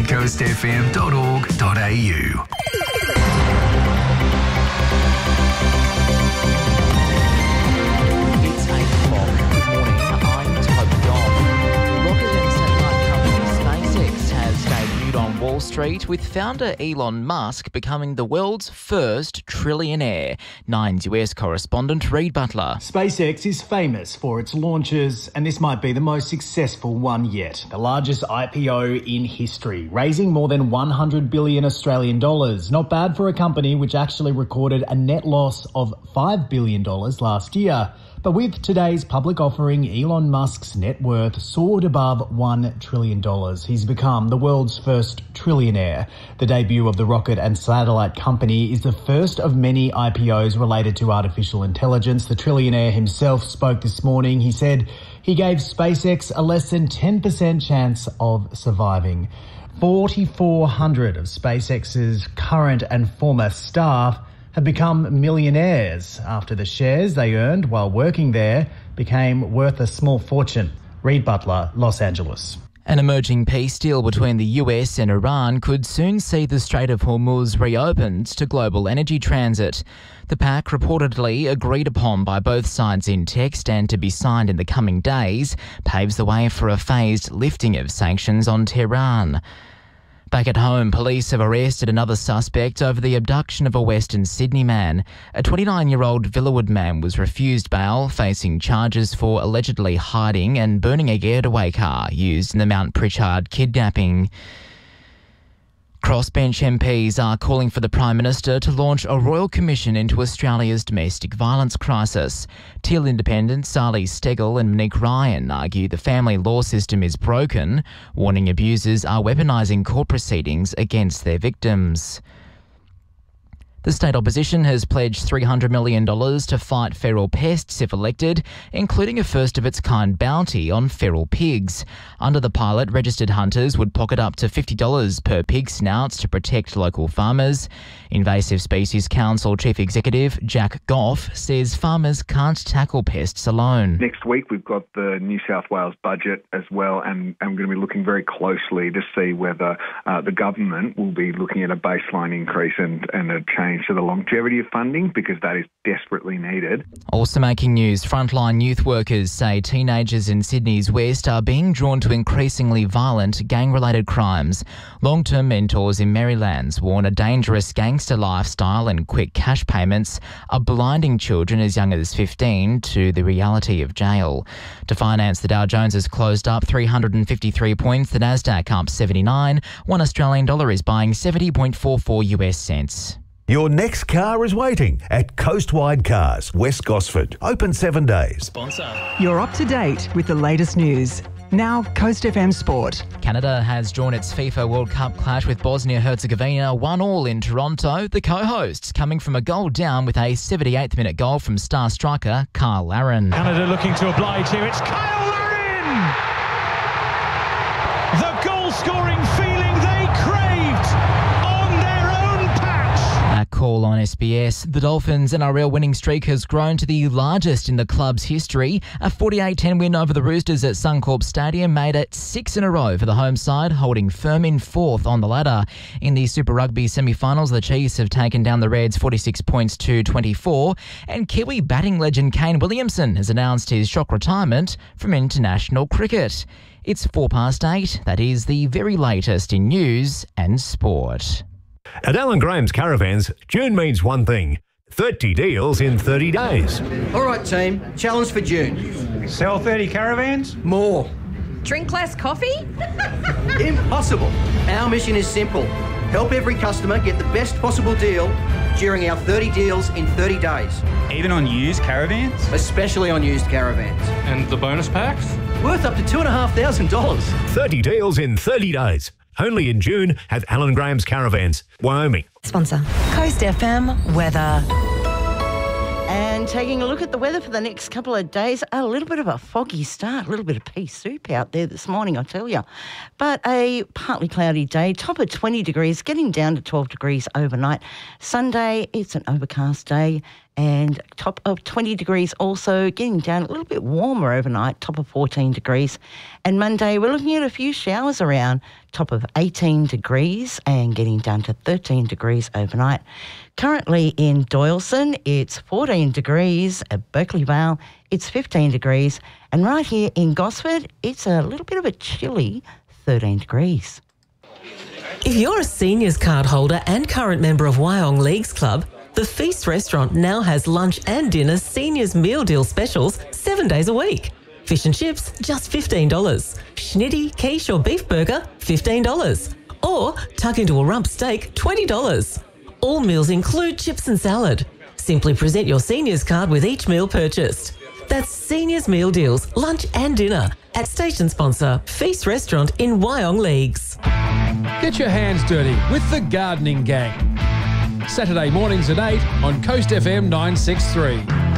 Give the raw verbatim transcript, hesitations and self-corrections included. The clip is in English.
visit coast f m dot org dot a u. It's eight o'clock. Good morning. I'm Toby Dom. Rocket and satellite company SpaceX has debuted on Wall Street, with founder Elon Musk becoming the world's first trillionaire. Nine's U S correspondent Reid Butler. SpaceX is famous for its launches, and this might be the most successful one yet. The largest I P O in history, raising more than one hundred billion Australian dollars. Not bad for a company which actually recorded a net loss of five billion dollars last year. But with today's public offering, Elon Musk's net worth soared above one trillion dollars. He's become the world's first trillionaire. The debut of the rocket and satellite company is the first of many I P Os related to artificial intelligence. The trillionaire himself spoke this morning. He said he gave SpaceX a less than ten percent chance of surviving. four thousand four hundred of SpaceX's current and former staff have become millionaires after the shares they earned while working there became worth a small fortune. Reid Butler, Los Angeles. An emerging peace deal between the U S and Iran could soon see the Strait of Hormuz reopened to global energy transit. The pact, reportedly agreed upon by both sides in text and to be signed in the coming days, paves the way for a phased lifting of sanctions on Tehran. Back at home, police have arrested another suspect over the abduction of a Western Sydney man. A twenty-nine-year-old Villawood man was refused bail, facing charges for allegedly hiding and burning a getaway car used in the Mount Pritchard kidnapping. Crossbench M Ps are calling for the Prime Minister to launch a royal commission into Australia's domestic violence crisis. Teal independents Sally Steggall and Monique Ryan argue the family law system is broken, warning abusers are weaponising court proceedings against their victims. The state opposition has pledged three hundred million dollars to fight feral pests if elected, including a first-of-its-kind bounty on feral pigs. Under the pilot, registered hunters would pocket up to fifty dollars per pig snouts to protect local farmers. Invasive Species Council Chief Executive Jack Goff says farmers can't tackle pests alone. Next week we've got the New South Wales budget as well, and I'm going to be looking very closely to see whether uh, the government will be looking at a baseline increase and, and a change to the longevity of funding, because that is desperately needed. Also making news, frontline youth workers say teenagers in Sydney's West are being drawn to increasingly violent gang-related crimes. Long-term mentors in Marylands warn a dangerous gangster lifestyle and quick cash payments are blinding children as young as fifteen to the reality of jail. To finance, the Dow Jones has closed up three hundred fifty-three points, the Nasdaq up seventy-nine. One Australian dollar is buying seventy point four four U S cents. Your next car is waiting at Coastwide Cars, West Gosford. Open seven days. Sponsor. You're up to date with the latest news. Now, Coast F M Sport. Canada has drawn its FIFA World Cup clash with Bosnia-Herzegovina one all in Toronto. The co-hosts coming from a goal down with a seventy-eighth minute goal from star striker Kyle Larin. Canada looking to oblige here. It's Kyle Larin! The goal-scoring feeling they craved on their own patch. A call on S B S. The Dolphins' N R L winning streak has grown to the largest in the club's history. A forty-eight ten win over the Roosters at Suncorp Stadium made it six in a row for the home side, holding firm in fourth on the ladder. In the Super Rugby semi-finals, the Chiefs have taken down the Reds forty-six points to twenty-four, and Kiwi batting legend Kane Williamson has announced his shock retirement from international cricket. It's four past eight. That is the very latest in news and sport. At Alan Graham's Caravans, June means one thing: thirty deals in thirty days. All right, team. Challenge for June. Sell thirty caravans? More. Drink less coffee? Impossible. Our mission is simple. Help every customer get the best possible deal during our thirty deals in thirty days. Even on used caravans? Especially on used caravans. And the bonus packs? Worth up to two thousand five hundred dollars. thirty deals in thirty days. Only in June at Alan Graham's Caravans, Wyoming. Sponsor. Coast F M weather. And taking a look at the weather for the next couple of days, a little bit of a foggy start, a little bit of pea soup out there this morning, I tell you. But a partly cloudy day, top of twenty degrees, getting down to twelve degrees overnight. Sunday, it's an overcast day and top of twenty degrees also, getting down a little bit warmer overnight, top of fourteen degrees. And Monday, we're looking at a few showers around, top of eighteen degrees and getting down to thirteen degrees overnight. Currently in Doyleson, it's fourteen degrees. At Berkeley Vale, it's fifteen degrees. And right here in Gosford, it's a little bit of a chilly thirteen degrees. If you're a seniors card holder and current member of Wyong Leagues Club, the Feast Restaurant now has lunch and dinner seniors meal deal specials seven days a week. Fish and chips, just fifteen dollars. Schnitty, quiche or beef burger, fifteen dollars. Or tuck into a rump steak, twenty dollars. All meals include chips and salad. Simply present your seniors card with each meal purchased. That's Seniors Meal Deals, lunch and dinner at station sponsor Feast Restaurant in Wyong Leagues. Get your hands dirty with the Gardening Gang. Saturday mornings at eight on Coast F M nine six three.